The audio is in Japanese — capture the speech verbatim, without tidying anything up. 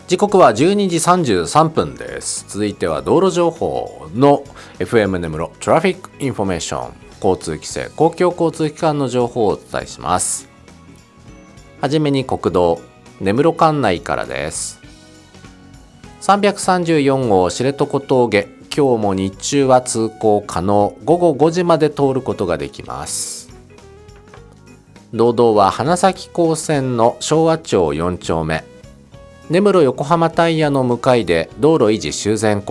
時刻はじゅうにじさんじゅうさんぷんです。続いては道路情報の エフエム 根室トラフィックインフォメーション、交通規制、公共交通機関の情報をお伝えします。はじめに国道根室管内からです。さんびゃくさんじゅうよんごう知床峠、今日も日中は通行可能、ごごごじまで通ることができます。道道は花咲高線の昭和町よんちょうめ、根室横浜タイヤの向かいで道路維持修繕